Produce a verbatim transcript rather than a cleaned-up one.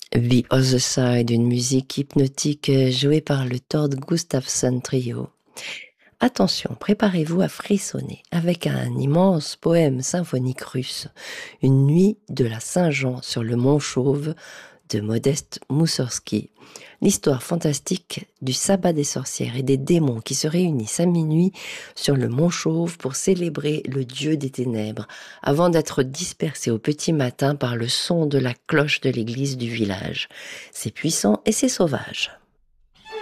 The Other Side, une musique hypnotique jouée par le Tord Gustafsson Trio. Attention, préparez-vous à frissonner avec un immense poème symphonique russe, Une nuit de la Saint-Jean sur le mont Chauve de Modeste Moussorgsky. L'histoire fantastique du sabbat des sorcières et des démons qui se réunissent à minuit sur le mont Chauve pour célébrer le dieu des ténèbres, avant d'être dispersés au petit matin par le son de la cloche de l'église du village. C'est puissant et c'est sauvage.